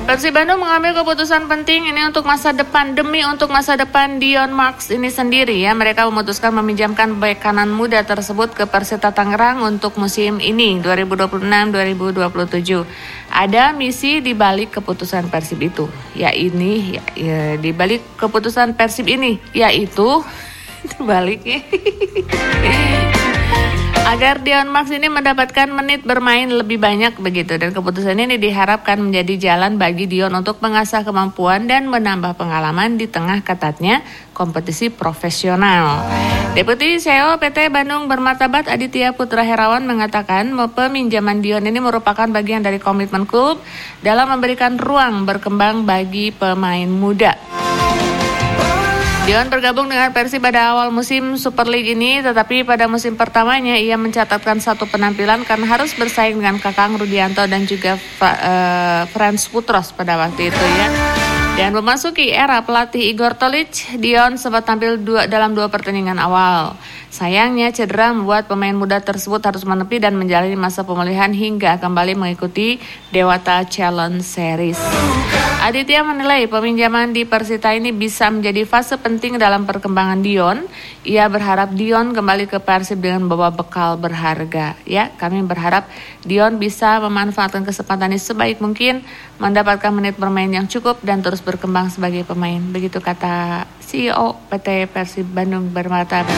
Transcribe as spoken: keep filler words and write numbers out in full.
Persib Bandung mengambil keputusan penting ini untuk masa depan demi untuk masa depan Dion Marks ini sendiri ya. Mereka memutuskan meminjamkan bek kanan muda tersebut ke Persita Tangerang untuk musim ini dua ribu dua puluh enam dua ribu dua puluh tujuh. Ada misi di balik keputusan Persib itu, ya ini ya, ya di balik keputusan Persib ini yaitu dibalik ya. Agar Dion Marks ini mendapatkan menit bermain lebih banyak begitu, dan keputusan ini diharapkan menjadi jalan bagi Dion untuk mengasah kemampuan dan menambah pengalaman di tengah ketatnya kompetisi profesional. Deputi C E O P T Bandung Bermartabat Aditya Putra Herawan mengatakan peminjaman Dion ini merupakan bagian dari komitmen klub dalam memberikan ruang berkembang bagi pemain muda. Dion bergabung dengan Persib pada awal musim Super League ini, tetapi pada musim pertamanya ia mencatatkan satu penampilan karena harus bersaing dengan Kakang Rudianto dan juga uh, Frans Putros pada waktu itu ya. Dan memasuki era pelatih Igor Tolic, Dion sempat tampil dua, dalam dua pertandingan awal. Sayangnya cedera membuat pemain muda tersebut harus menepi dan menjalani masa pemulihan hingga kembali mengikuti Dewata Challenge Series. Aditya menilai peminjaman di Persita ini bisa menjadi fase penting dalam perkembangan Dion. Ia berharap Dion kembali ke Persib dengan membawa bekal berharga. Ya, kami berharap Dion bisa memanfaatkan kesempatan ini sebaik mungkin, mendapatkan menit bermain yang cukup dan terus berkembang sebagai pemain. Begitu kata C E O P T Persib Bandung Bermartabat.